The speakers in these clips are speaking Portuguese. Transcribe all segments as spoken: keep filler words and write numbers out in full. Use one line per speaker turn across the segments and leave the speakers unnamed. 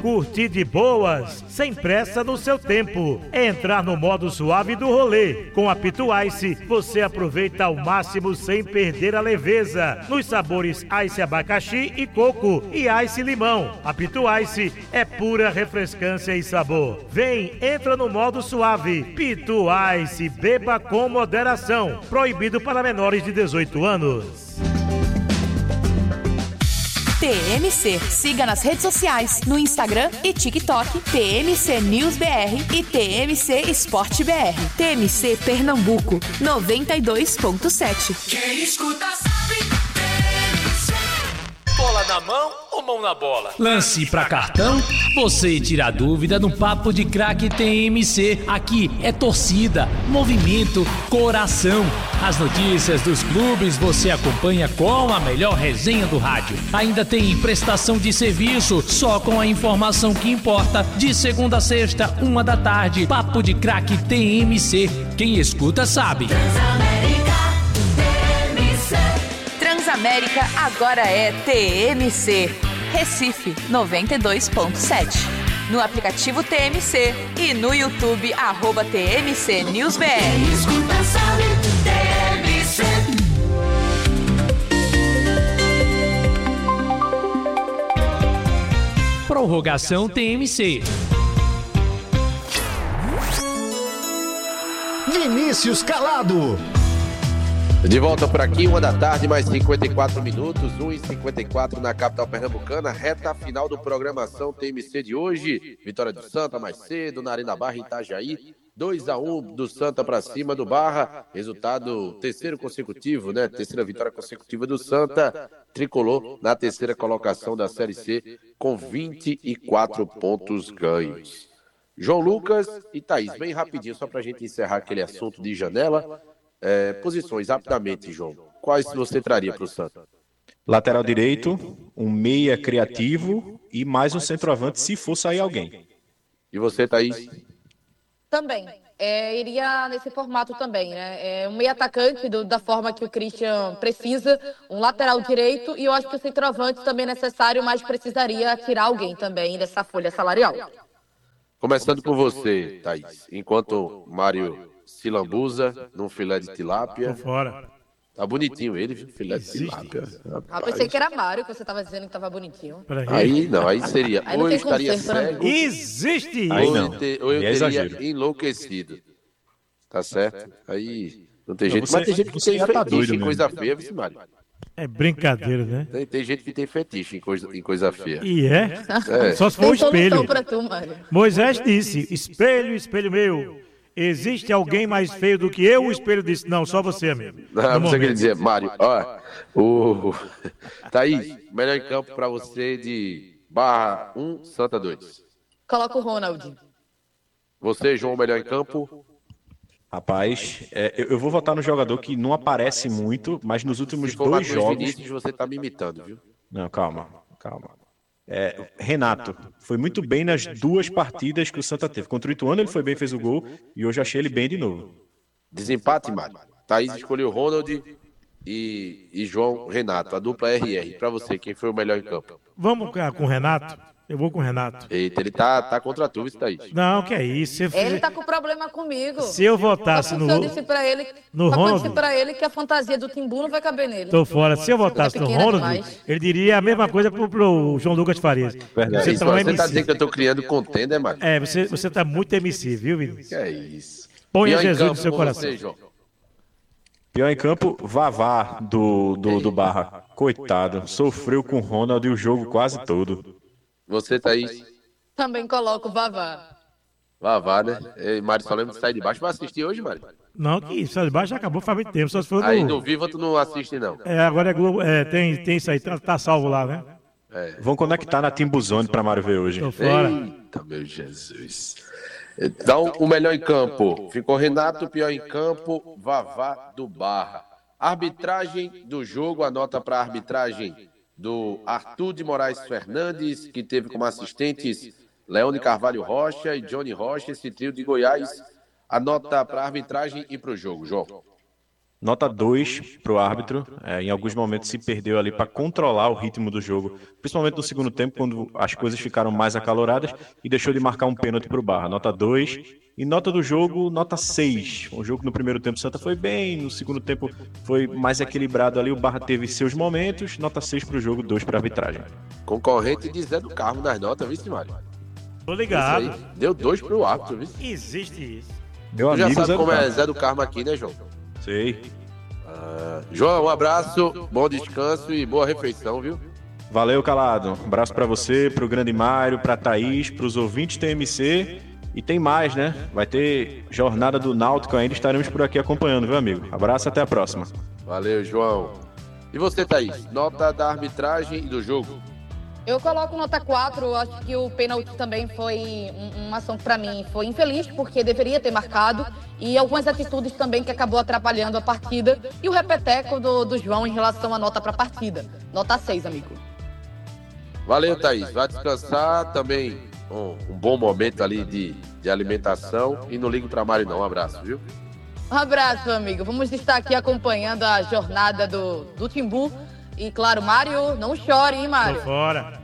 curtir de boas, sem pressa no seu tempo. É entrar no modo suave do rolê. Com a Pitu Ice, você aproveita ao máximo sem perder a leveza. Nos sabores Ice abacaxi e coco e Ice limão. A Pitu Ice é pura refrescância e sabor. Vem, entra no modo suave. Pitu Ice, beba com moderação. Proibido para menores de dezoito anos.
T M C. Siga nas redes sociais, no Instagram e TikTok, T M C News B R e T M C Esporte B R. T M C Pernambuco, noventa e dois ponto sete.
Quem escuta sabe, T M C.
Bola na mão ou mão na bola?
Lance pra cartão? Você tira a dúvida no Papo de Craque T M C. Aqui é torcida, movimento, coração. As notícias dos clubes você acompanha com a melhor resenha do rádio. Ainda tem prestação de serviço só com a informação que importa. De segunda a sexta, uma da tarde. Papo de Craque T M C. Quem escuta sabe.
Transamérica, T M C.
Transamérica agora é T M C. Recife, noventa e dois ponto sete. No aplicativo T M C e no YouTube, arroba T M C News B R.
Quem escuta sabe, T M C.
Prorrogação T M C.
Vinícius Calado.
De volta por aqui, uma da tarde, mais cinquenta e quatro minutos, uma e cinquenta e quatro na capital pernambucana, reta final do programação T M C de hoje. Vitória do Santa mais cedo, na Arena Barra, em Itajaí, dois a um do Santa para cima do Barra, resultado terceiro consecutivo, né? Terceira vitória consecutiva do Santa, tricolor na terceira colocação da Série C, com vinte e quatro pontos ganhos. João Lucas e Thaís, bem rapidinho, só para a gente encerrar aquele assunto de janela. É, posições, rapidamente, João. Quais você traria para o Santa?
Lateral direito, um meia criativo e mais um centroavante, se for sair alguém.
E você, Thaís?
Também. É, iria nesse formato também, né? É um meio atacante do, da forma que o Christian precisa, um lateral direito, e eu acho que o centroavante também é necessário, mas precisaria tirar alguém também dessa folha salarial.
Começando por você, Thaís. Enquanto Mário se lambuza num filé de tilápia.
Tô fora.
Tá bonitinho ele, viu? Filé de tilápia.
Ah, pensei que era Mário, que você tava dizendo que tava bonitinho.
Aí não, aí seria.
Aí não
ou eu
tem
estaria
conserto, né?
cego.
Existe!
Aí
Ou,
não.
eu te- ou eu
É
teria
exagero.
enlouquecido. Tá certo? Aí não tem
Não,
jeito.
você-
Mas tem gente que
você
tem
já tá
fetiche
doido
em
mesmo.
coisa feia, viu, Mário?
É brincadeira, né?
Tem, tem gente que tem fetiche em coisa, em coisa feia.
E é?
É.
Só se for o
Tem solução
espelho.
pra tu, Mário.
Moisés disse, espelho, espelho meu, existe alguém mais feio do que eu? O espelho disse, não, só você, amigo.
Não,
No
você
momento.
quer dizer, Mário, ó, o... Thaís, melhor em campo pra você de Barra um, Santa dois.
Coloca o Ronald.
Você, João, melhor em campo?
Rapaz, é, eu, eu vou votar no jogador que não aparece muito, mas nos últimos
Se for
dois
Matheus
jogos...
Vinícius, você tá me imitando, viu?
Não, calma, calma. É, Renato, foi muito bem nas duas partidas que o Santa teve. Contra o Ituano ele foi bem, fez o gol, e hoje achei ele bem de novo.
Desempate, Mário. Thaís escolheu Ronald e, e João Renato, a dupla R R. Pra você, quem foi o melhor em campo?
Vamos com o Renato? Eu vou com o Renato.
Eita, ele tá, tá contra tu, viu, Thaís?
Não, que é isso. Se eu,
Ele tá com problema comigo.
se eu votasse
Só
no...
porque eu disse pra ele,
no
só porque eu
Ronald?
disse pra ele que a fantasia do Timbu não vai caber nele.
Tô fora. Se eu votasse
É
no
pequena
Ronald,
demais.
ele diria a mesma coisa pro, pro João Lucas Farias.
Verdade.
Você
Isso,
tá, um
você tá
M C.
dizendo que eu tô criando contenda, é, Mário?
É, você, você tá muito M C, viu, Vinícius?
Que é isso.
Ponha
Pior em
Jesus
campo
no seu
com
coração.
Você, João.
Pior em campo, Vavá do, do, do Barra. Coitado, sofreu com o Ronald e o jogo quase todo.
Você, Thaís?
Também coloco o Vavá.
Vavá, né? E Mário só lembra de sair de baixo. Vai assistir hoje, Mário?
Não, que isso, de baixo já acabou faz muito tempo, só se for
Aí
no...
no Viva tu não assiste, não.
É, agora é Globo, é, tem, tem isso aí, tá, tá salvo lá, né?
É.
Vão conectar na Timbuzone pra Mário ver hoje.
Tô fora.
Eita, meu Jesus. Então, o melhor em campo. Ficou Renato, pior em campo, Vavá do Barra. Arbitragem do jogo, a nota para arbitragem do Arthur de Moraes Fernandes, que teve como assistentes Leone Carvalho Rocha e Johnny Rocha, esse trio de Goiás. A nota para arbitragem e para o jogo, João.
Nota dois para o árbitro. É, em alguns momentos se perdeu ali para controlar o ritmo do jogo, principalmente no segundo tempo, quando as coisas ficaram mais acaloradas, e deixou de marcar um pênalti para o Barra. Nota dois. E nota do jogo, nota seis. O jogo no primeiro tempo o Santa foi bem, no segundo tempo foi mais equilibrado ali, o Barra teve seus momentos. Nota seis para o jogo, dois para a arbitragem.
Concorrente de Zé do Carmo nas notas, viu, Mário?
Tô ligado.
Aí, deu dois para o árbitro, viu?
Existe isso.
Meu
tu já
amigo
sabe
Zé
como
do
é
Carmo.
Zé do Carmo aqui, né, João?
Sei.
Ah, João, um abraço, bom descanso e boa refeição, viu?
Valeu, Calado. Um abraço para você, pro grande Mário, pra Thaís, pros ouvintes T M C. E tem mais, né? Vai ter jornada do Náutico ainda, estaremos por aqui acompanhando, viu, amigo? Abraço, até a próxima.
Valeu, João. E você, Thaís? Nota da arbitragem e do jogo?
Eu coloco nota quatro, eu acho que o pênalti também foi um- uma ação que pra mim foi infeliz, porque deveria ter marcado, e algumas atitudes também que acabou atrapalhando a partida, e o repeteco do, do João em relação à nota pra partida. Nota seis, amigo.
Valeu, Thaís. Vai descansar também. Um, um bom momento ali de, de alimentação. E não ligue pra Mari, não. Um abraço, viu?
Um abraço, amigo. Vamos estar aqui acompanhando a jornada do, do Timbu. E claro, Mário, não chore, hein,
Tô
Mário?
fora.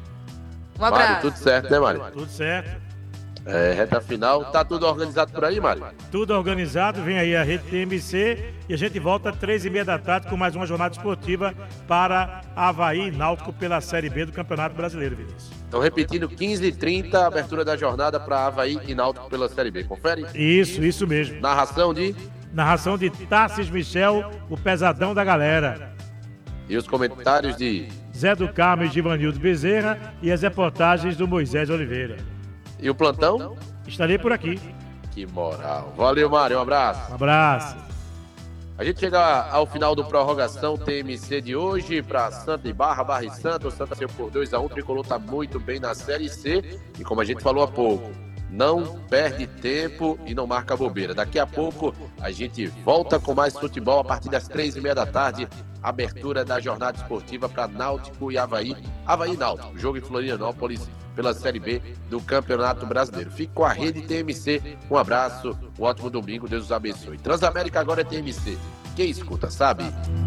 Um
Mário,
abraço.
tudo certo, né, Mário?
Tudo certo.
É, reta final. Tá tudo organizado por aí, Mário?
Tudo organizado, vem aí a Rede T M C e a gente volta às três e meia da tarde com mais uma jornada esportiva para Avaí e Náutico pela Série B do Campeonato Brasileiro, Vinícius.
Então, repetindo, quinze e trinta, abertura da jornada para Avaí e Náutico pela Série B. Confere?
Isso, isso mesmo.
Narração de...
Narração de Tarsis Michel, o pesadão da galera.
E os comentários de...
Zé do Carmo e Givanildo Bezerra e as reportagens do Moisés Oliveira.
E o plantão?
Estarei por aqui.
Que moral. Valeu, Mário. Um abraço.
Um abraço.
A gente chega ao final do Prorrogação T M C de hoje para Santa e Barra, Barra e Santa. O Santa saiu por dois a um, o Tricolor tá muito bem na Série C. E como a gente falou há pouco, não perde tempo e não marca bobeira. Daqui a pouco a gente volta com mais futebol a partir das três e meia da tarde. Abertura da jornada esportiva para Náutico e Avaí. Avaí e Náutico, jogo em Florianópolis pela Série B do Campeonato Brasileiro. Fique com a Rede T M C. Um abraço, um ótimo domingo, Deus os abençoe. Transamérica agora é T M C. Quem escuta sabe.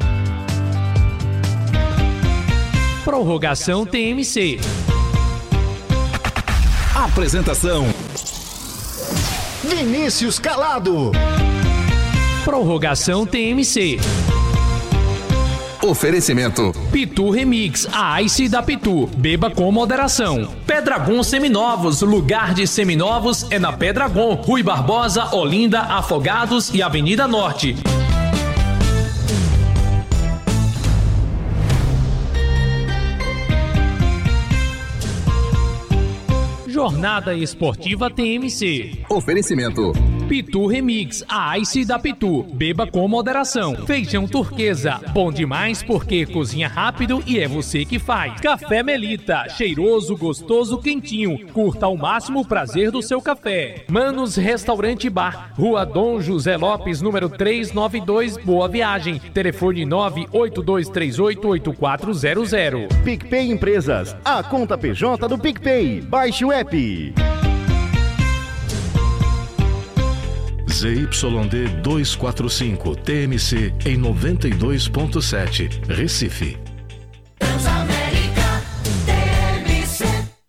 Prorrogação T M C.
Apresentação: Vinícius Calado.
Prorrogação T M C.
Oferecimento:
Pitu Remix, a Ice da Pitu. Beba com moderação. Pedragon Seminovos, lugar de seminovos é na Pedragon. Rui Barbosa, Olinda, Afogados e Avenida Norte. Jornada Esportiva T M C.
Oferecimento:
Pitu Remix, a Ice da Pitu. Beba com moderação. Feijão turquesa, bom demais porque cozinha rápido e é você que faz. Café Melita, cheiroso, gostoso, quentinho. Curta ao máximo o prazer do seu café. Manos Restaurante Bar, Rua Dom José Lopes, número trezentos e noventa e dois, Boa Viagem. Telefone nove oito dois três oito oito quatro zero zero.
PicPay Empresas, a conta P J do PicPay. Baixe o app.
Z Y D duzentos e quarenta e cinco T M C em noventa e dois ponto sete, Recife.
Transamérica T M C.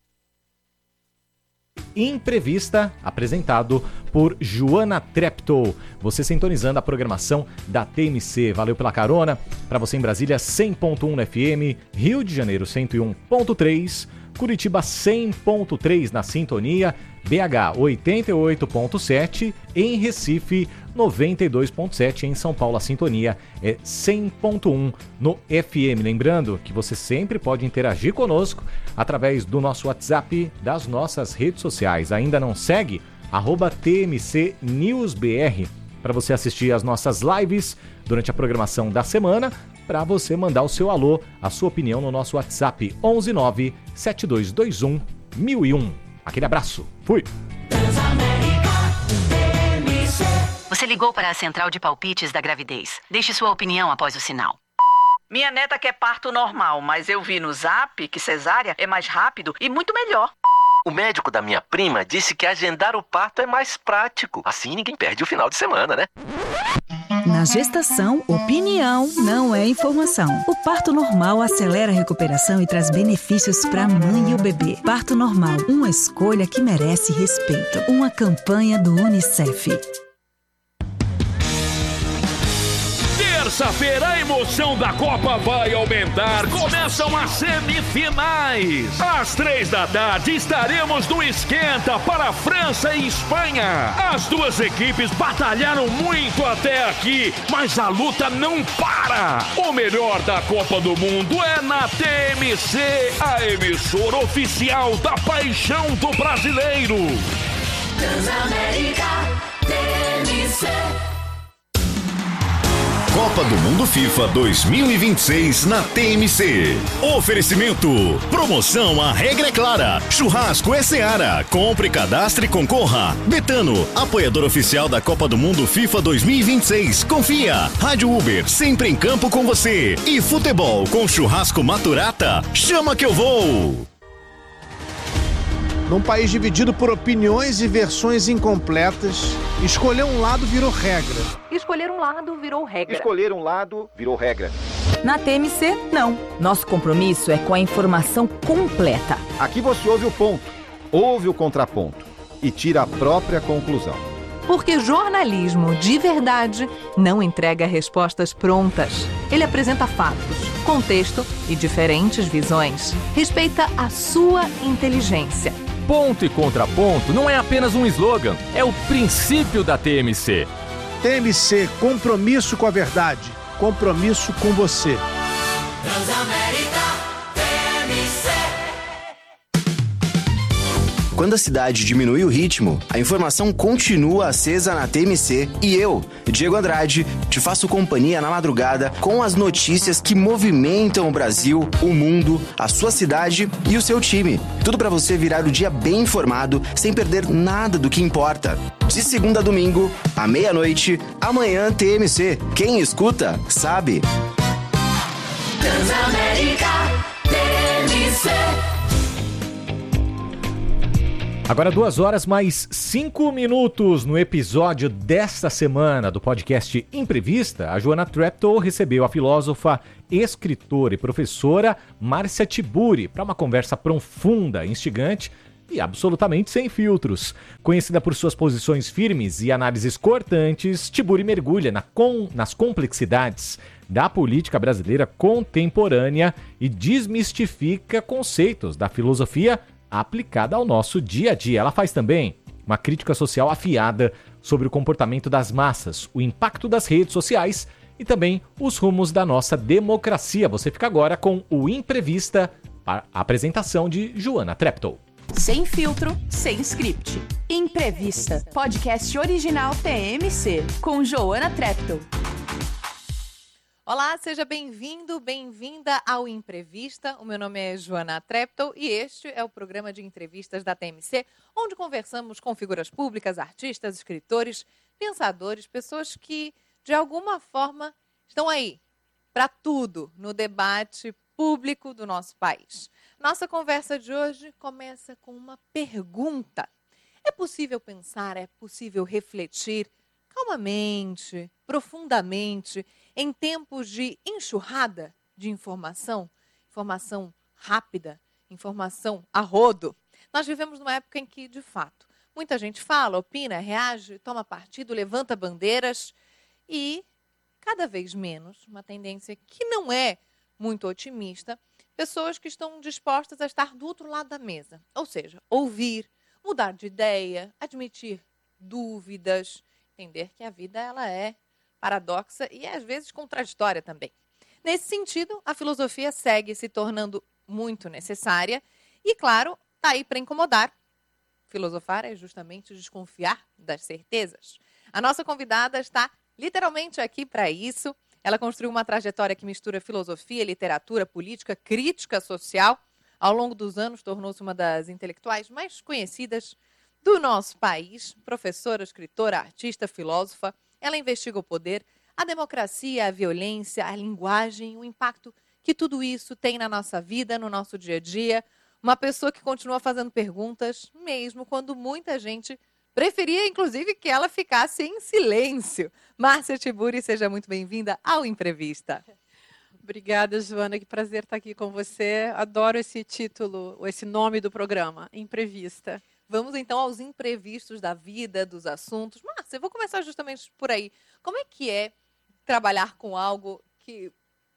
Imprevista, apresentado por Joana Treptow. Você sintonizando a programação da T M C. Valeu pela carona. Para você em Brasília, cem ponto um na F M, Rio de Janeiro, cento e um ponto três, Curitiba, cem ponto três na sintonia, B H, oitenta e oito ponto sete, em Recife, noventa e dois ponto sete, em São Paulo, a sintonia é cem ponto um no F M. Lembrando que você sempre pode interagir conosco através do nosso WhatsApp, das nossas redes sociais. Ainda não segue? Arroba T M C News B R, para você assistir as nossas lives durante a programação da semana, para você mandar o seu alô, a sua opinião no nosso WhatsApp onze nove sete dois dois um mil e um. Aquele abraço. Fui!
Você ligou para a central de palpites da gravidez. Deixe sua opinião após o sinal.
Minha neta quer parto normal, mas eu vi no Zap que cesárea é mais rápido e muito melhor.
O médico da minha prima disse que agendar o parto é mais prático. Assim ninguém perde o final de semana, né?
Na Na gestação, opinião não é informação. O parto normal acelera a recuperação e traz benefícios para a mãe e o bebê. Parto normal, uma escolha que merece respeito. Uma campanha do Unicef.
Terça-feira, a emoção da Copa vai aumentar. Começam as semifinais. Às três da tarde, estaremos no Esquenta para França e Espanha. As duas equipes batalharam muito até aqui, mas a luta não para. O melhor da Copa do Mundo é na T M C, a emissora oficial da paixão do brasileiro.
Transamérica T M C.
Copa do Mundo FIFA dois mil e vinte e seis na T M C. Oferecimento. Promoção A Regra é Clara. Churrasco é Seara. Compre, cadastre e concorra. Betano, apoiador oficial da Copa do Mundo FIFA dois mil e vinte e seis. Confia. Rádio Uber, sempre em campo com você. E futebol com churrasco Maturata. Chama que eu vou.
Num país dividido por opiniões e versões incompletas, escolher um lado virou regra.
Escolher um lado virou regra.
Escolher um lado virou regra.
Na T M C, não. Nosso compromisso é com a informação completa.
Aqui você ouve o ponto, ouve o contraponto e tira a própria conclusão.
Porque jornalismo de verdade não entrega respostas prontas. Ele apresenta fatos, contexto e diferentes visões. Respeita a sua inteligência.
Ponto e contraponto não é apenas um slogan, é o princípio da T M C.
T M C, compromisso com a verdade, compromisso com você.
Transamérica T M C.
Quando a cidade diminui o ritmo, a informação continua acesa na T M C e eu, Diego Andrade, te faço companhia na madrugada com as notícias que movimentam o Brasil, o mundo, a sua cidade e o seu time. Tudo para você virar o dia bem informado, sem perder nada do que importa. De segunda a domingo, à meia-noite, amanhã T M C. Quem escuta, sabe.
Transamérica T M C.
Agora duas horas mais cinco minutos no episódio desta semana do podcast Imprevista. A Joana Treptow recebeu a filósofa, escritora e professora Márcia Tiburi para uma conversa profunda, instigante e absolutamente sem filtros. Conhecida por suas posições firmes e análises cortantes, Tiburi mergulha na com, nas complexidades da política brasileira contemporânea e desmistifica conceitos da filosofia aplicada ao nosso dia a dia. Ela faz também uma crítica social afiada sobre o comportamento das massas, o impacto das redes sociais e também os rumos da nossa democracia. Você fica agora com o Imprevista, a apresentação de Joana Treptow.
Sem filtro, sem script. Imprevista, podcast original T M C, com Joana Treptow.
Olá, seja bem-vindo, bem-vinda ao Imprevista. O meu nome é Joana Treptow e este é o programa de entrevistas da T M C, onde conversamos com figuras públicas, artistas, escritores, pensadores, pessoas que, de alguma forma, estão aí para tudo no debate público do nosso país. Nossa conversa de hoje começa com uma pergunta. É possível pensar, é possível refletir calmamente, profundamente, em tempos de enxurrada de informação, informação rápida, informação a rodo? Nós vivemos numa época em que, de fato, muita gente fala, opina, reage, toma partido, levanta bandeiras e, cada vez menos, uma tendência que não é muito otimista, pessoas que estão dispostas a estar do outro lado da mesa. Ou seja, ouvir, mudar de ideia, admitir dúvidas, entender que a vida ela é paradoxa e às vezes contraditória também. Nesse sentido, a filosofia segue se tornando muito necessária e, claro, está aí para incomodar. Filosofar é justamente desconfiar das certezas. A nossa convidada está literalmente aqui para isso. Ela construiu uma trajetória que mistura filosofia, literatura, política, crítica social. Ao longo dos anos, tornou-se uma das intelectuais mais conhecidas do nosso país. Professora, escritora, artista, filósofa. Ela investiga o poder, a democracia, a violência, a linguagem, o impacto que tudo isso tem na nossa vida, no nosso dia a dia. Uma pessoa que continua fazendo perguntas, mesmo quando muita gente Preferia, inclusive, que ela ficasse em silêncio. Márcia Tiburi, seja muito bem-vinda ao Imprevista.
Obrigada, Joana. Que prazer estar aqui com você. Adoro esse título, esse nome do programa, Imprevista.
Vamos então aos imprevistos da vida, dos assuntos. Márcia, eu vou começar justamente por aí. Como é que é trabalhar com algo que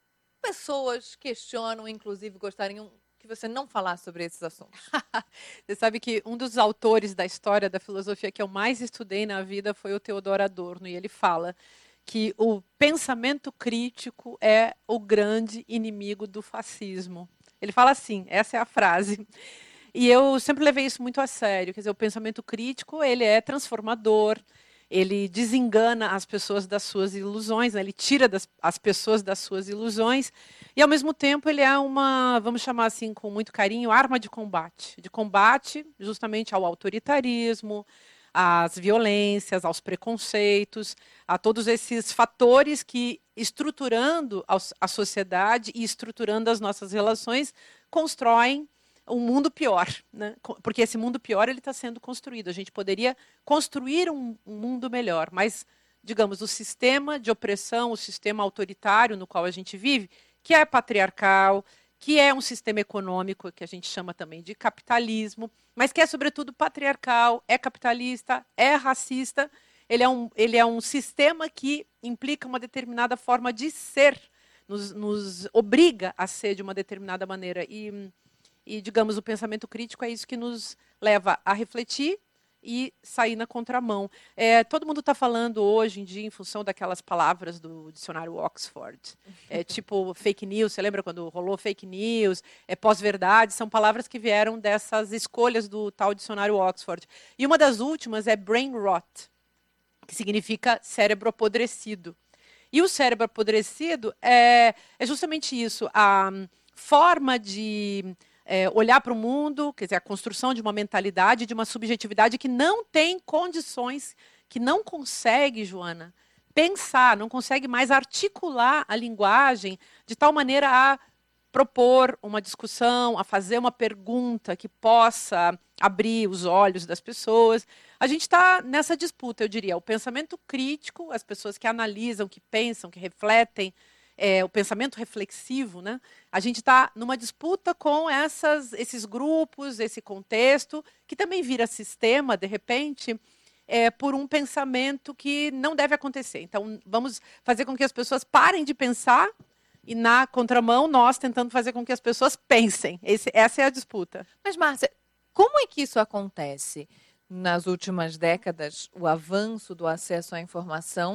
pessoas questionam, inclusive gostariam que você não falasse sobre esses assuntos?
Você sabe que um dos autores da história da filosofia que eu mais estudei na vida foi o Theodor Adorno, e ele fala que o pensamento crítico é o grande inimigo do fascismo. Ele fala assim, essa é a frase. E eu sempre levei isso muito a sério. Quer dizer, o pensamento crítico, ele é transformador, ele desengana as pessoas das suas ilusões, né? Ele tira das, as pessoas das suas ilusões, e ao mesmo tempo ele é uma, vamos chamar assim com muito carinho, arma de combate. De combate justamente ao autoritarismo, às violências, aos preconceitos, a todos esses fatores que, estruturando a sociedade e estruturando as nossas relações, constroem um mundo pior, né? Porque esse mundo pior ele está sendo construído. A gente poderia construir um, um mundo melhor, mas, digamos, o sistema de opressão, o sistema autoritário no qual a gente vive, que é patriarcal, que é um sistema econômico que a gente chama também de capitalismo, mas que é, sobretudo, patriarcal, é capitalista, é racista. Ele é um, ele é um sistema que implica uma determinada forma de ser, nos, nos obriga a ser de uma determinada maneira. E E, digamos, o pensamento crítico é isso que nos leva a refletir e sair na contramão. É, todo mundo está falando hoje em dia em função daquelas palavras do dicionário Oxford. É, tipo fake news, você lembra quando rolou fake news? É pós-verdade, são palavras que vieram dessas escolhas do tal dicionário Oxford. E uma das últimas é brain rot, que significa cérebro apodrecido. E o cérebro apodrecido é, é justamente isso, a forma de É, olhar para o mundo, quer dizer, a construção de uma mentalidade, de uma subjetividade que não tem condições, que não consegue, Joana, pensar, não consegue mais articular a linguagem de tal maneira a propor uma discussão, a fazer uma pergunta que possa abrir os olhos das pessoas. A gente está nessa disputa, eu diria, o pensamento crítico, as pessoas que analisam, que pensam, que refletem, É, o pensamento reflexivo, né? A gente está numa disputa com essas, esses grupos, esse contexto, que também vira sistema, de repente, é, por um pensamento que não deve acontecer. Então, vamos fazer com que as pessoas parem de pensar e, na contramão, nós tentando fazer com que as pessoas pensem. Esse, essa é a disputa.
Mas, Márcia, como é que isso acontece? Nas últimas décadas, o avanço do acesso à informação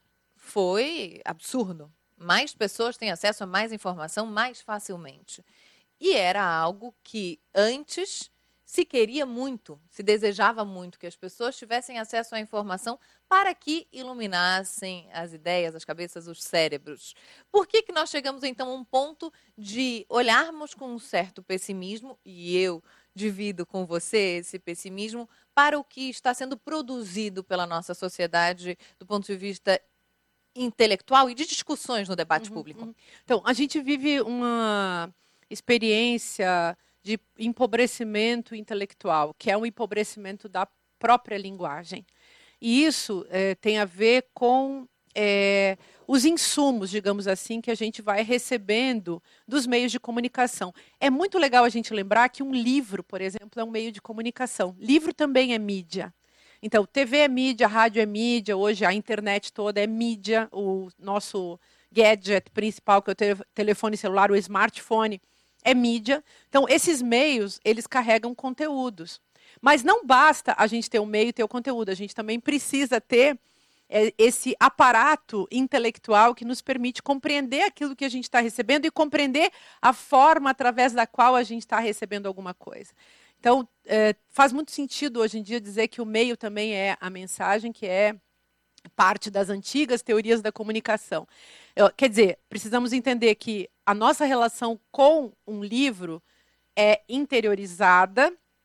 foi absurdo. Mais pessoas têm acesso a mais informação mais facilmente. E era algo que antes se queria muito, se desejava muito que as pessoas tivessem acesso à informação para que iluminassem as ideias, as cabeças, os cérebros. Por que que nós chegamos então a um ponto de olharmos com um certo pessimismo, e eu divido com você esse pessimismo, para o que está sendo produzido pela nossa sociedade do ponto de vista intelectual e de discussões no debate uhum, público?
Uhum. Então, a gente vive uma experiência de empobrecimento intelectual, que é um empobrecimento da própria linguagem. E isso é, tem a ver com é, os insumos, digamos assim, que a gente vai recebendo dos meios de comunicação. É muito legal a gente lembrar que um livro, por exemplo, é um meio de comunicação. Livro também é mídia. Então, T V é mídia, rádio é mídia, hoje a internet toda é mídia, o nosso gadget principal, que é o te- telefone celular, o smartphone, é mídia. Então, esses meios, eles carregam conteúdos. Mas não basta a gente ter o meio e ter o conteúdo, a gente também precisa ter é, esse aparato intelectual que nos permite compreender aquilo que a gente está recebendo e compreender a forma através da qual a gente está recebendo alguma coisa. Então, é, faz muito sentido hoje em dia dizer que o meio também é a mensagem, que é parte das antigas teorias da comunicação. Eu, quer dizer, precisamos entender que a nossa relação com um livro é interiorizada,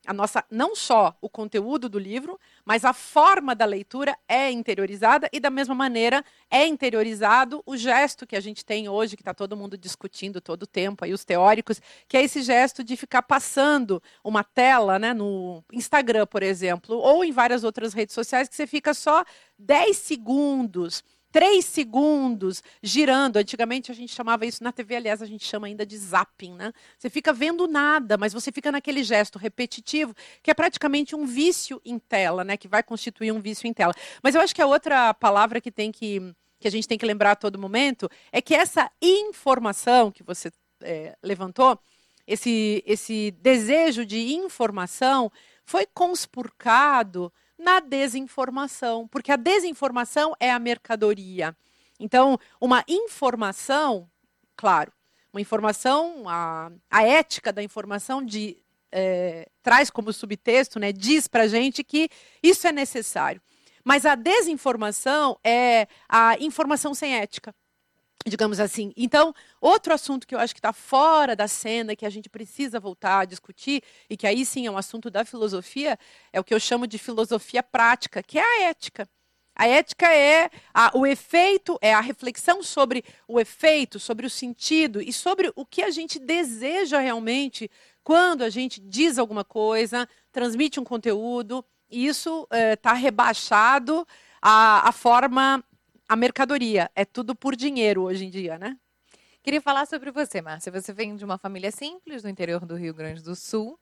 a nossa, não só o conteúdo do livro, mas a forma da leitura é interiorizada e, da mesma maneira, é interiorizado o gesto que a gente tem hoje, que está todo mundo discutindo todo o tempo, aí os teóricos, que é esse gesto de ficar passando uma tela, né, no Instagram, por exemplo, ou em várias outras redes sociais, que você fica só dez segundos, três segundos girando. Antigamente a gente chamava isso, na T V, aliás, a gente chama ainda de zapping, né? Você fica vendo nada, mas você fica naquele gesto repetitivo, que é praticamente um vício em tela, né? Que vai constituir um vício em tela. Mas eu acho que a outra palavra que tem que, que a gente tem que lembrar a todo momento é que essa informação que você é, levantou, esse, esse desejo de informação, foi conspurcado na desinformação, porque a desinformação é a mercadoria. Então, uma informação, claro, uma informação, a, a ética da informação de, é, traz como subtexto, né, diz para a gente que isso é necessário. Mas a desinformação é a informação sem ética, digamos assim. Então, outro assunto que eu acho que está fora da cena, que a gente precisa voltar a discutir, e que aí sim é um assunto da filosofia, é o que eu chamo de filosofia prática, que é a ética. A ética é a, o efeito, é a reflexão sobre o efeito, sobre o sentido e sobre o que a gente deseja realmente quando a gente diz alguma coisa, transmite um conteúdo, e isso está é, rebaixado à, à forma... A mercadoria, é tudo por dinheiro hoje em dia, né?
Queria falar sobre você, Márcia. Você vem de uma família simples, do interior do Rio Grande do Sul.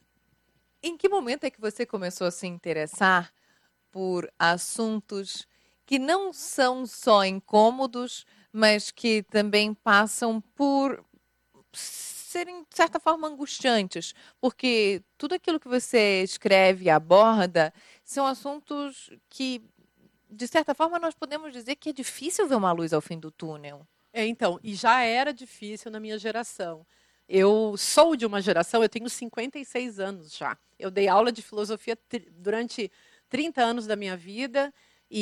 Em que momento é que você começou a se interessar por assuntos que não são só incômodos, mas que também passam por serem, de certa forma, angustiantes? Porque tudo aquilo que você escreve e aborda são assuntos que, de certa forma, nós podemos dizer que é difícil ver uma luz ao fim do túnel.
É, então, e já era difícil na minha geração. Eu sou de uma geração, eu tenho cinquenta e seis anos já. Eu dei aula de filosofia durante trinta anos da minha vida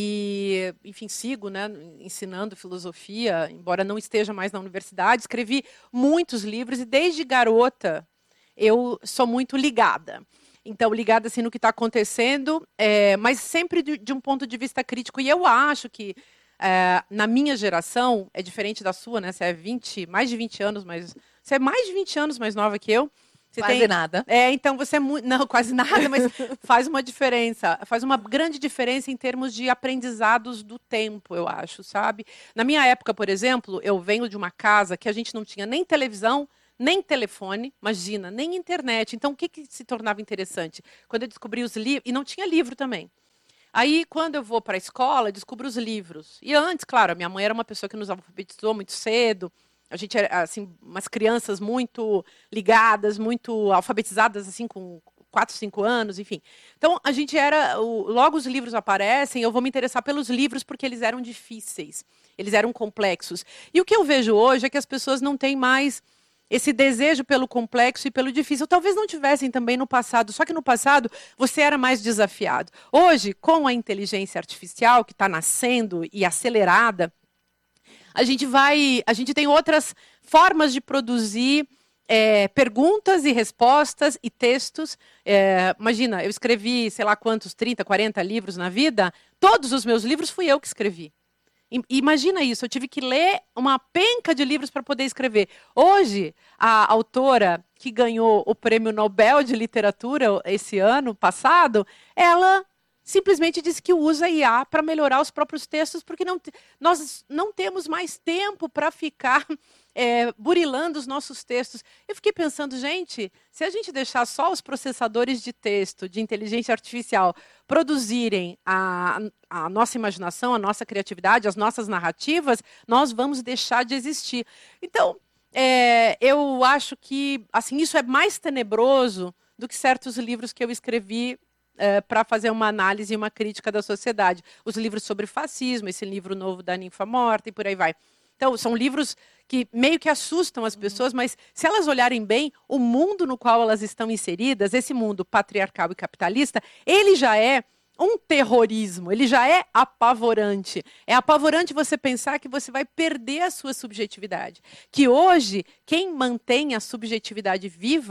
e, enfim, sigo, né, ensinando filosofia, embora não esteja mais na universidade. Escrevi muitos livros e, desde garota, eu sou muito ligada. Então, ligada assim, no que está acontecendo, é, mas sempre de, de um ponto de vista crítico. E eu acho que, é, na minha geração, é diferente da sua, né? Você é vinte, mais de vinte anos, mas você é mais de vinte anos mais nova que eu. Você
quase
tem,
nada.
É, então você é muito... Não, quase nada, mas faz uma diferença. Faz uma grande diferença em termos de aprendizados do tempo, eu acho, sabe? Na minha época, por exemplo, eu venho de uma casa que a gente não tinha nem televisão, nem telefone, imagina, nem internet. Então, o que, que se tornava interessante? Quando eu descobri os livros... E não tinha livro também. Aí, quando eu vou para a escola, descubro os livros. E antes, claro, a minha mãe era uma pessoa que nos alfabetizou muito cedo. A gente era, assim, umas crianças muito ligadas, muito alfabetizadas, assim, com quatro, cinco anos, enfim. Então, a gente era... O, logo os livros aparecem, eu vou me interessar pelos livros porque eles eram difíceis. Eles eram complexos. E o que eu vejo hoje é que as pessoas não têm mais esse desejo pelo complexo e pelo difícil. Talvez não tivessem também no passado, só que no passado você era mais desafiado. Hoje, com a inteligência artificial que está nascendo e acelerada, a gente vai, a gente tem outras formas de produzir é, perguntas e respostas e textos. É, imagina, eu escrevi, sei lá quantos, trinta, quarenta livros na vida, todos os meus livros fui eu que escrevi. Imagina isso, eu tive que ler uma penca de livros para poder escrever. Hoje, a autora que ganhou o Prêmio Nobel de Literatura esse ano passado, ela simplesmente disse que usa I A para melhorar os próprios textos, porque não, nós não temos mais tempo para ficar é, burilando os nossos textos. Eu fiquei pensando, gente, se a gente deixar só os processadores de texto, de inteligência artificial, produzirem a, a nossa imaginação, a nossa criatividade, as nossas narrativas, nós vamos deixar de existir. Então, é, eu acho que assim, isso é mais tenebroso do que certos livros que eu escrevi É, para fazer uma análise e uma crítica da sociedade. Os livros sobre fascismo, esse livro novo da Ninfa Morta e por aí vai. Então, são livros que meio que assustam as pessoas, mas se elas olharem bem, o mundo no qual elas estão inseridas, esse mundo patriarcal e capitalista, ele já é um terrorismo, ele já é apavorante. É apavorante você pensar que você vai perder a sua subjetividade. Que hoje, quem mantém a subjetividade viva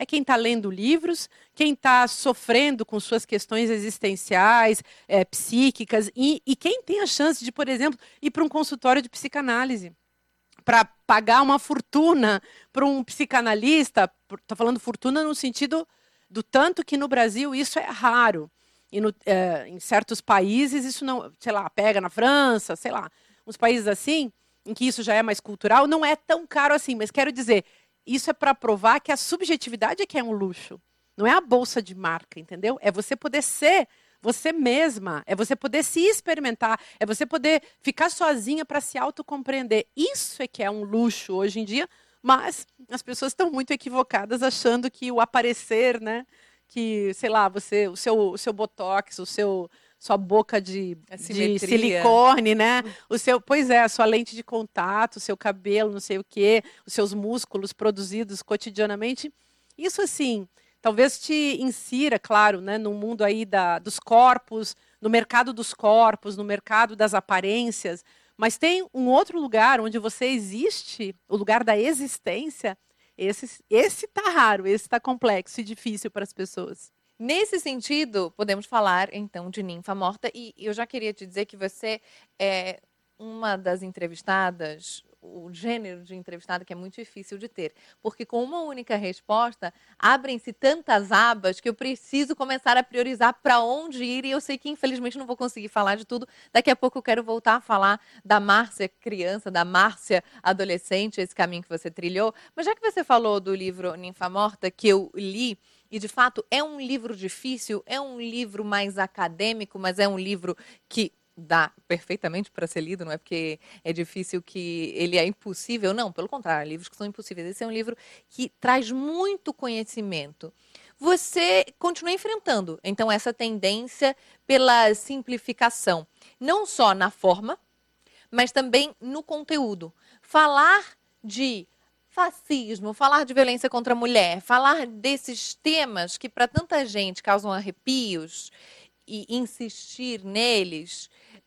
é quem está lendo livros, quem está sofrendo com suas questões existenciais, é, psíquicas, e, e quem tem a chance de, por exemplo, ir para um consultório de psicanálise, para pagar uma fortuna para um psicanalista. Estou falando fortuna no sentido do tanto que no Brasil isso é raro. E no, é, em certos países isso não, sei lá, pega na França, sei lá, uns países assim, em que isso já é mais cultural, não é tão caro assim. Mas quero dizer, isso é para provar que a subjetividade é que é um luxo. Não é a bolsa de marca, entendeu? É você poder ser você mesma, é você poder se experimentar, é você poder ficar sozinha para se autocompreender. Isso é que é um luxo hoje em dia, mas as pessoas estão muito equivocadas achando que o aparecer, né? Que, sei lá, você, o seu, o seu botox, o seu, sua boca de, de silicone, né? O seu, pois é, a sua lente de contato, o seu cabelo, não sei o quê, os seus músculos produzidos cotidianamente. Isso, assim, talvez te insira, claro, né, no mundo aí da, dos corpos, no mercado dos corpos, no mercado das aparências. Mas tem um outro lugar onde você existe, o lugar da existência. Esse, esse tá raro, esse tá complexo e difícil para as pessoas.
Nesse sentido, podemos falar, então, de Ninfa Morta. E eu já queria te dizer que você é uma das entrevistadas, o gênero de entrevistada que é muito difícil de ter. Porque com uma única resposta, abrem-se tantas abas que eu preciso começar a priorizar para onde ir. E eu sei que, infelizmente, não vou conseguir falar de tudo. Daqui a pouco eu quero voltar a falar da Márcia criança, da Márcia adolescente, esse caminho que você trilhou. Mas já que você falou do livro Ninfa Morta, que eu li, e de fato é um livro difícil, é um livro mais acadêmico, mas é um livro que dá perfeitamente para ser lido, não é porque é difícil que ele é impossível, não, pelo contrário, livros que são impossíveis. Esse é um livro que traz muito conhecimento. Você continua enfrentando, então, essa tendência pela simplificação, não só na forma, mas também no conteúdo. Falar de fascismo, falar de violência contra a mulher, falar desses temas que para tanta gente causam arrepios e insistir neles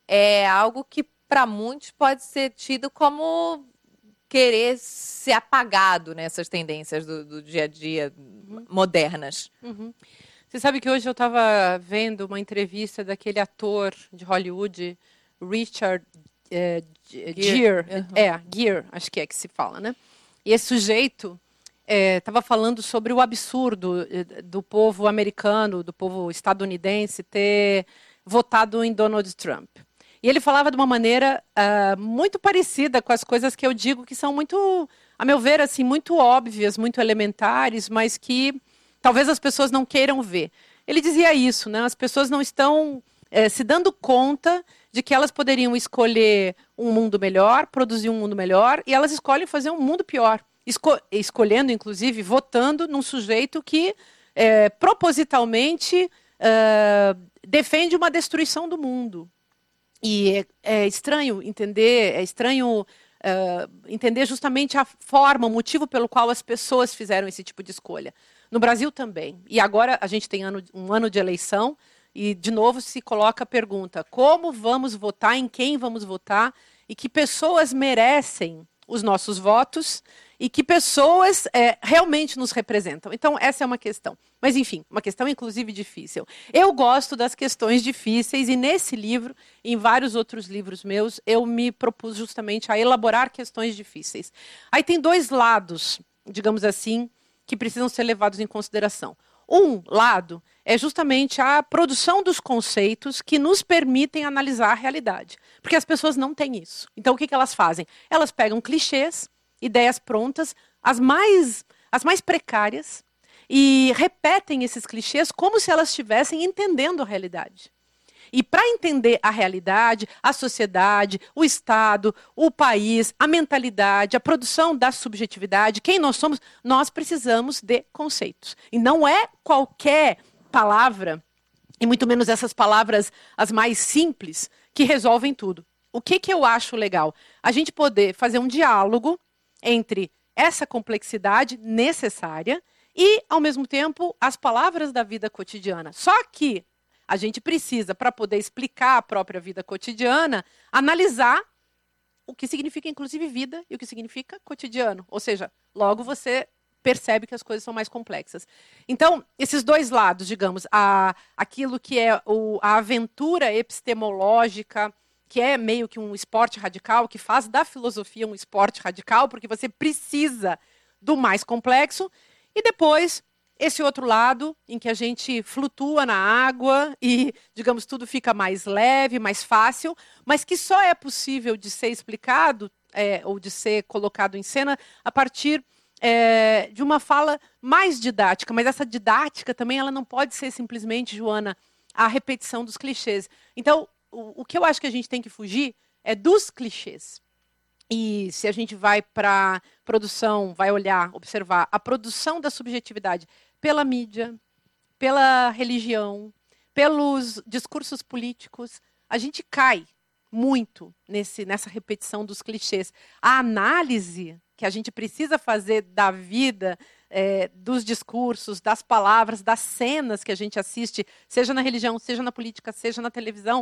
é algo que para muitos pode ser tido como querer ser apagado nessas tendências do, do dia a dia uhum. modernas.
Uhum. Você sabe que hoje eu estava vendo uma entrevista daquele ator de Hollywood, Richard é, Gere, uhum. é, Gere, acho que é que se fala, né? E esse sujeito estava é, falando sobre o absurdo do povo americano, do povo estadunidense, ter votado em Donald Trump. E ele falava de uma maneira uh, muito parecida com as coisas que eu digo que são muito, a meu ver, assim, muito óbvias, muito elementares, mas que talvez as pessoas não queiram ver. Ele dizia isso, né? As pessoas não estão é, se dando conta de que elas poderiam escolher um mundo melhor, produzir um mundo melhor, e elas escolhem fazer um mundo pior. Esco- escolhendo, inclusive, votando num sujeito que é, propositalmente é, defende uma destruição do mundo. E é, é estranho entender, é estranho é, entender justamente a forma, o motivo pelo qual as pessoas fizeram esse tipo de escolha. No Brasil também. E agora a gente tem ano, um ano de eleição e, de novo, se coloca a pergunta: como vamos votar, em quem vamos votar e que pessoas merecem os nossos votos e que pessoas é, realmente nos representam. Então, essa é uma questão. Mas, enfim, uma questão, inclusive, difícil. Eu gosto das questões difíceis e, nesse livro, e em vários outros livros meus, eu me propus justamente a elaborar questões difíceis. Aí tem dois lados, digamos assim, que precisam ser levados em consideração. Um lado é justamente a produção dos conceitos que nos permitem analisar a realidade. Porque as pessoas não têm isso. Então, o que que elas fazem? Elas pegam clichês, ideias prontas, as mais, as mais precárias, e repetem esses clichês como se elas estivessem entendendo a realidade. E para entender a realidade, a sociedade, o Estado, o país, a mentalidade, a produção da subjetividade, quem nós somos, nós precisamos de conceitos. E não é qualquer palavra, e muito menos essas palavras as mais simples, que resolvem tudo. O que que eu acho legal? A gente poder fazer um diálogo entre essa complexidade necessária e, ao mesmo tempo, as palavras da vida cotidiana. Só que a gente precisa, para poder explicar a própria vida cotidiana, analisar o que significa, inclusive, vida e o que significa cotidiano. Ou seja, logo você percebe que as coisas são mais complexas. Então, esses dois lados, digamos, a, aquilo que é o, a aventura epistemológica, que é meio que um esporte radical, que faz da filosofia um esporte radical, porque você precisa do mais complexo, e depois esse outro lado, em que a gente flutua na água e, digamos, tudo fica mais leve, mais fácil, mas que só é possível de ser explicado é, ou de ser colocado em cena a partir é, de uma fala mais didática. Mas essa didática também ela não pode ser simplesmente, Joana, a repetição dos clichês. Então, o, o que eu acho que a gente tem que fugir é dos clichês. E se a gente vai para produção, vai olhar, observar a produção da subjetividade pela mídia, pela religião, pelos discursos políticos, a gente cai muito nesse, nessa repetição dos clichês. A análise que a gente precisa fazer da vida, é, dos discursos, das palavras, das cenas que a gente assiste, seja na religião, seja na política, seja na televisão,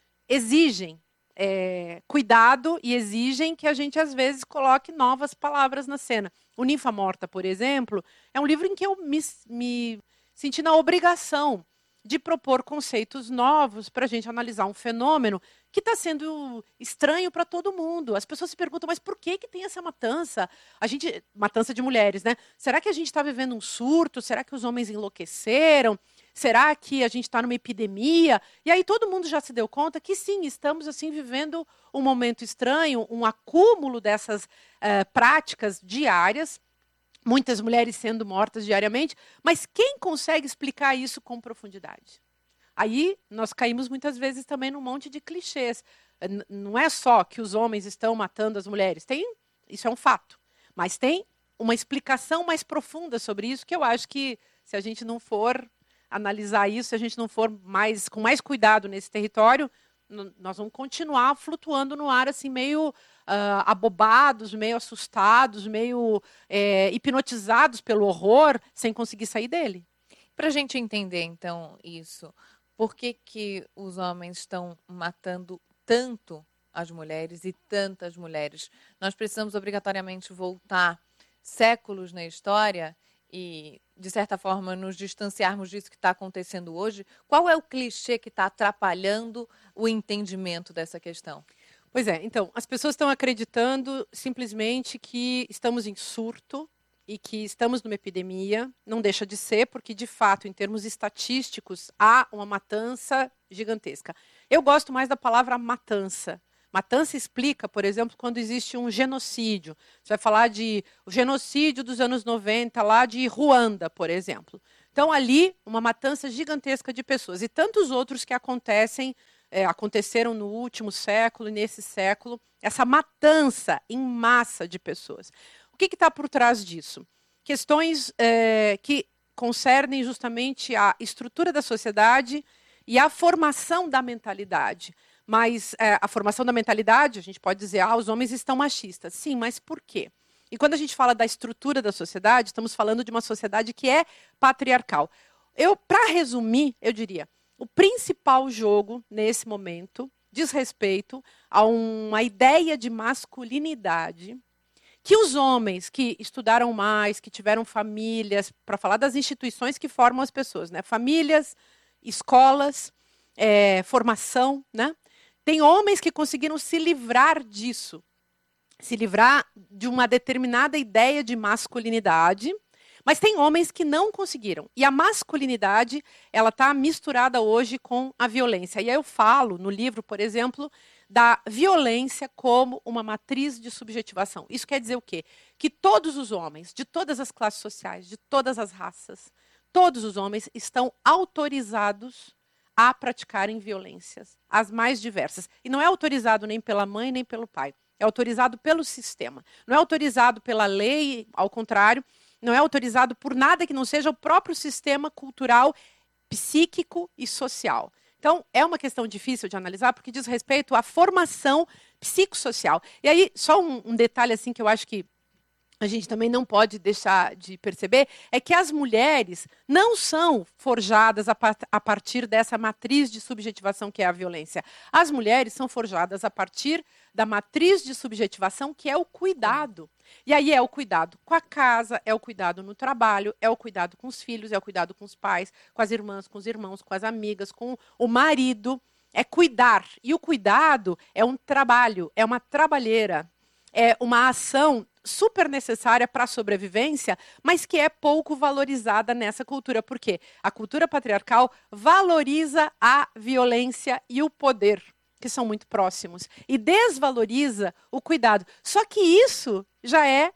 exigem É, cuidado e exigem que a gente, às vezes, coloque novas palavras na cena. O Ninfa Morta, por exemplo, é um livro em que eu me, me senti na obrigação de propor conceitos novos para a gente analisar um fenômeno que está sendo estranho para todo mundo. As pessoas se perguntam, mas por que, que tem essa matança? A gente, matança de mulheres, né? Será que a gente está vivendo um surto? Será que os homens enlouqueceram? Será que a gente está numa epidemia? E aí todo mundo já se deu conta que sim, estamos assim vivendo um momento estranho, um acúmulo dessas uh, práticas diárias, muitas mulheres sendo mortas diariamente, mas quem consegue explicar isso com profundidade? Aí nós caímos muitas vezes também num monte de clichês. N- não é só que os homens estão matando as mulheres, tem, isso é um fato, mas tem uma explicação mais profunda sobre isso que eu acho que se a gente não for analisar isso, se a gente não for mais, com mais cuidado nesse território, n- nós vamos continuar flutuando no ar assim meio uh, abobados, meio assustados, meio é, hipnotizados pelo horror, sem conseguir sair dele.
Para a gente entender, então, isso, por que, que os homens estão matando tanto as mulheres e tantas mulheres? Nós precisamos obrigatoriamente voltar séculos na história e, de certa forma, nos distanciarmos disso que está acontecendo hoje. Qual é o clichê que está atrapalhando o entendimento dessa questão?
Pois é, então, as pessoas estão acreditando simplesmente que estamos em surto e que estamos numa epidemia. Não deixa de ser, porque, de fato, em termos estatísticos, há uma matança gigantesca. Eu gosto mais da palavra matança. Matança explica, por exemplo, quando existe um genocídio. Você vai falar de o genocídio dos anos noventa, lá de Ruanda, por exemplo. Então, ali, uma matança gigantesca de pessoas. E tantos outros que acontecem, é, aconteceram no último século e nesse século. Essa matança em massa de pessoas. O que está por trás disso? Questões é, que concernem justamente a estrutura da sociedade e a formação da mentalidade. Mas é, a formação da mentalidade, a gente pode dizer, ah, os homens estão machistas. Sim, mas por quê? E quando a gente fala da estrutura da sociedade, estamos falando de uma sociedade que é patriarcal. Eu, para resumir, eu diria, o principal jogo nesse momento diz respeito a uma ideia de masculinidade que os homens que estudaram mais, que tiveram famílias, para falar das instituições que formam as pessoas, né? Famílias, escolas, é, formação, né? Tem homens que conseguiram se livrar disso, se livrar de uma determinada ideia de masculinidade, mas tem homens que não conseguiram. E a masculinidade, ela está misturada hoje com a violência. E aí eu falo no livro, por exemplo, da violência como uma matriz de subjetivação. Isso quer dizer o quê? Que todos os homens, de todas as classes sociais, de todas as raças, todos os homens estão autorizados a praticarem violências, as mais diversas. E não é autorizado nem pela mãe, nem pelo pai. É autorizado pelo sistema. Não é autorizado pela lei, ao contrário, não é autorizado por nada que não seja o próprio sistema cultural, psíquico e social. Então, é uma questão difícil de analisar, porque diz respeito à formação psicossocial. E aí, só um, um detalhe assim que eu acho que a gente também não pode deixar de perceber, é que as mulheres não são forjadas a, part a partir dessa matriz de subjetivação que é a violência. As mulheres são forjadas a partir da matriz de subjetivação que é o cuidado. E aí é o cuidado com a casa, é o cuidado no trabalho, é o cuidado com os filhos, é o cuidado com os pais, com as irmãs, com os irmãos, com as amigas, com o marido. É cuidar. E o cuidado é um trabalho, é uma trabalheira, é uma ação super necessária para a sobrevivência, mas que é pouco valorizada nessa cultura. Por quê? A cultura patriarcal valoriza a violência e o poder, que são muito próximos, e desvaloriza o cuidado. Só que isso já é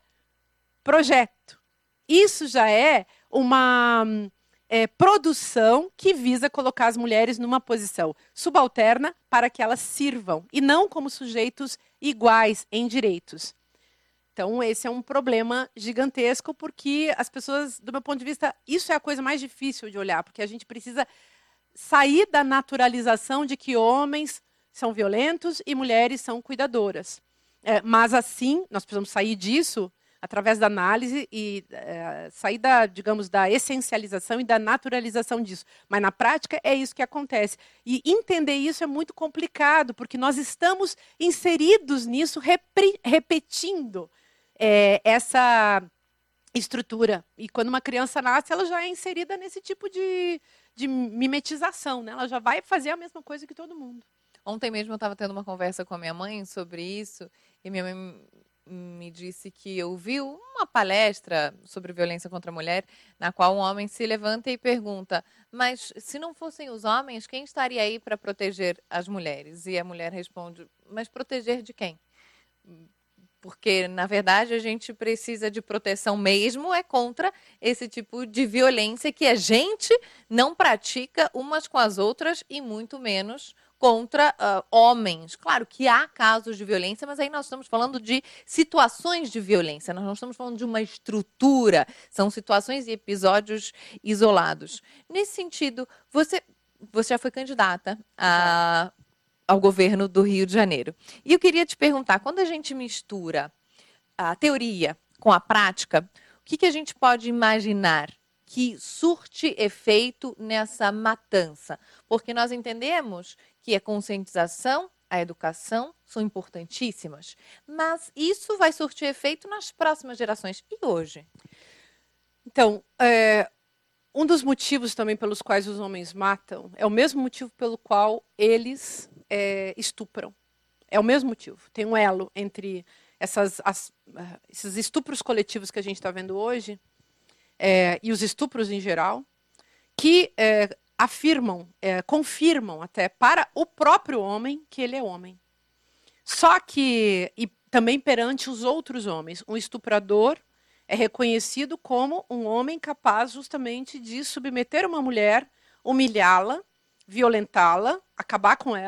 projeto. Isso já é uma é, produção que visa colocar as mulheres numa posição subalterna para que elas sirvam, e não como sujeitos iguais em direitos. Então, esse é um problema gigantesco, porque as pessoas, do meu ponto de vista, isso é a coisa mais difícil de olhar, porque a gente precisa sair da naturalização de que homens são violentos e mulheres são cuidadoras. É, mas, assim, nós precisamos sair disso através da análise e é, sair da, digamos, da essencialização e da naturalização disso. Mas, na prática, é isso que acontece. E entender isso é muito complicado, porque nós estamos inseridos nisso, repri, repetindo É, essa estrutura. E quando uma criança nasce, ela já é inserida nesse tipo de, de mimetização, né? Ela já vai fazer a mesma coisa que todo mundo.
Ontem mesmo eu estava tendo uma conversa com a minha mãe sobre isso, e minha mãe me disse que ouviu uma palestra sobre violência contra a mulher, na qual um homem se levanta e pergunta: mas se não fossem os homens, quem estaria aí para proteger as mulheres? E a mulher responde: mas proteger de quem? Porque, na verdade, a gente precisa de proteção mesmo é contra esse tipo de violência que a gente não pratica umas com as outras e muito menos contra uh, homens. Claro que há casos de violência, mas aí nós estamos falando de situações de violência, nós não estamos falando de uma estrutura, são situações e episódios isolados. Nesse sentido, você, você já foi candidata a... ao governo do Rio de Janeiro. E eu queria te perguntar, quando a gente mistura a teoria com a prática, o que, que a gente pode imaginar que surte efeito nessa matança? Porque nós entendemos que a conscientização, a educação são importantíssimas, mas isso vai surtir efeito nas próximas gerações. E hoje?
Então, é... um dos motivos também pelos quais os homens matam é o mesmo motivo pelo qual eles é, estupram. É o mesmo motivo. Tem um elo entre essas, as, esses estupros coletivos que a gente está vendo hoje é, e os estupros em geral, que é, afirmam, é, confirmam até para o próprio homem que ele é homem. Só que, e também perante os outros homens, um estuprador é reconhecido como um homem capaz justamente de submeter uma mulher, humilhá-la, violentá-la, acabar com ela,